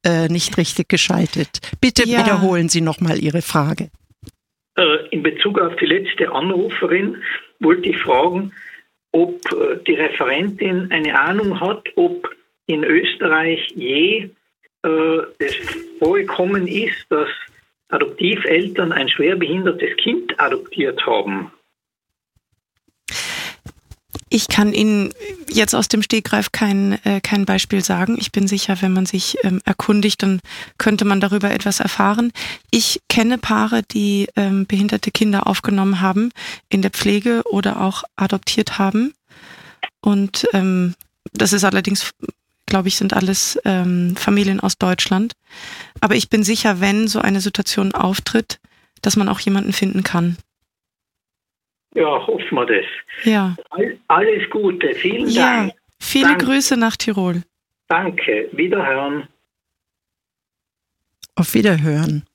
nicht richtig geschaltet. Bitte wiederholen Sie nochmal Ihre Frage. In Bezug auf die letzte Anruferin wollte ich fragen, ob die Referentin eine Ahnung hat, ob in Österreich je es vorgekommen ist, dass Adoptiveltern ein schwerbehindertes Kind adoptiert haben. Ich kann Ihnen jetzt aus dem Stegreif kein Beispiel sagen. Ich bin sicher, wenn man sich erkundigt, dann könnte man darüber etwas erfahren. Ich kenne Paare, die behinderte Kinder aufgenommen haben in der Pflege oder auch adoptiert haben. Und das ist allerdings, glaube ich, sind alles Familien aus Deutschland. Aber ich bin sicher, wenn so eine Situation auftritt, dass man auch jemanden finden kann. Ja, hoffen wir das. Ja. Alles Gute, vielen Dank. Viele Grüße nach Tirol. Danke, Wiederhören. Auf Wiederhören.